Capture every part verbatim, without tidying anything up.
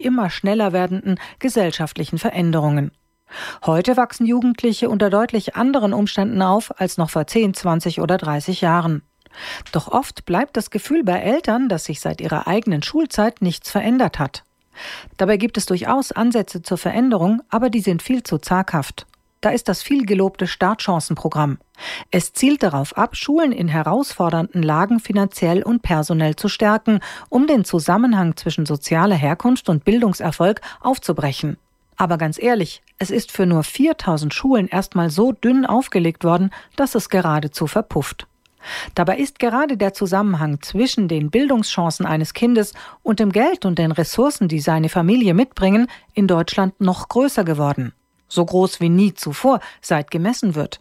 immer schneller werdenden gesellschaftlichen Veränderungen. Heute wachsen Jugendliche unter deutlich anderen Umständen auf als noch vor zehn, zwanzig oder dreißig Jahren. Doch oft bleibt das Gefühl bei Eltern, dass sich seit ihrer eigenen Schulzeit nichts verändert hat. Dabei gibt es durchaus Ansätze zur Veränderung, aber die sind viel zu zaghaft. Da ist das viel gelobte Startchancenprogramm. Es zielt darauf ab, Schulen in herausfordernden Lagen finanziell und personell zu stärken, um den Zusammenhang zwischen sozialer Herkunft und Bildungserfolg aufzubrechen. Aber ganz ehrlich, es ist für nur viertausend Schulen erstmal so dünn aufgelegt worden, dass es geradezu verpufft. Dabei ist gerade der Zusammenhang zwischen den Bildungschancen eines Kindes und dem Geld und den Ressourcen, die seine Familie mitbringen, in Deutschland noch größer geworden. So groß wie nie zuvor, seit gemessen wird.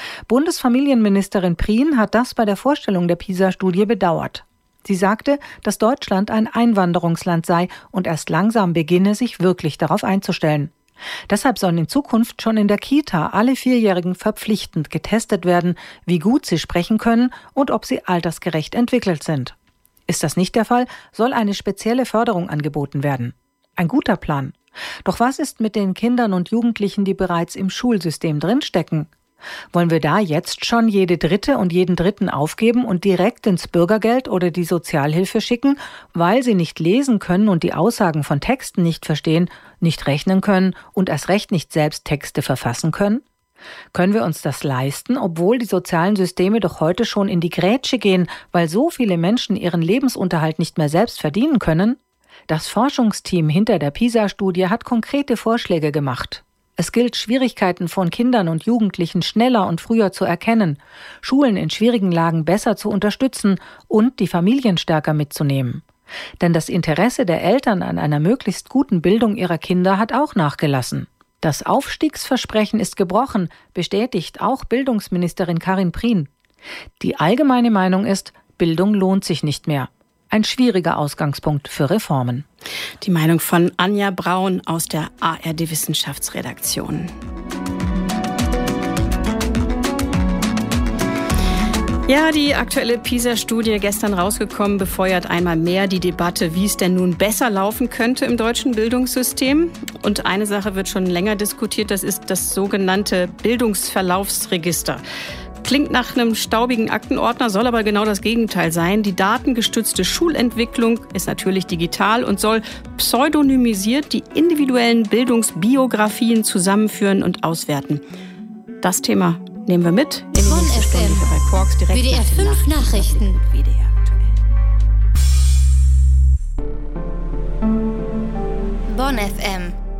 Bundesfamilienministerin Prien hat das bei der Vorstellung der PISA-Studie bedauert. Sie sagte, dass Deutschland ein Einwanderungsland sei und erst langsam beginne, sich wirklich darauf einzustellen. Deshalb sollen in Zukunft schon in der Kita alle Vierjährigen verpflichtend getestet werden, wie gut sie sprechen können und ob sie altersgerecht entwickelt sind. Ist das nicht der Fall, soll eine spezielle Förderung angeboten werden. Ein guter Plan. Doch was ist mit den Kindern und Jugendlichen, die bereits im Schulsystem drinstecken? Wollen wir da jetzt schon jede Dritte und jeden Dritten aufgeben und direkt ins Bürgergeld oder die Sozialhilfe schicken, weil sie nicht lesen können und die Aussagen von Texten nicht verstehen, nicht rechnen können und erst recht nicht selbst Texte verfassen können? Können wir uns das leisten, obwohl die sozialen Systeme doch heute schon in die Grätsche gehen, weil so viele Menschen ihren Lebensunterhalt nicht mehr selbst verdienen können? Das Forschungsteam hinter der PISA-Studie hat konkrete Vorschläge gemacht. Es gilt, Schwierigkeiten von Kindern und Jugendlichen schneller und früher zu erkennen, Schulen in schwierigen Lagen besser zu unterstützen und die Familien stärker mitzunehmen. Denn das Interesse der Eltern an einer möglichst guten Bildung ihrer Kinder hat auch nachgelassen. Das Aufstiegsversprechen ist gebrochen, bestätigt auch Bildungsministerin Karin Prien. Die allgemeine Meinung ist, Bildung lohnt sich nicht mehr. Ein schwieriger Ausgangspunkt für Reformen. Die Meinung von Anja Braun aus der A R D-Wissenschaftsredaktion. Ja, die aktuelle PISA-Studie gestern rausgekommen befeuert einmal mehr die Debatte, wie es denn nun besser laufen könnte im deutschen Bildungssystem. Und eine Sache wird schon länger diskutiert, das ist das sogenannte Bildungsverlaufsregister. Klingt nach einem staubigen Aktenordner, soll aber genau das Gegenteil sein. Die datengestützte Schulentwicklung ist natürlich digital und soll pseudonymisiert die individuellen Bildungsbiografien zusammenführen und auswerten. Das Thema nehmen wir mit in die nächste Stunde hier bei Quarks direkt. W D R fünf Nachrichten. W D R aktuell. Bonn F M.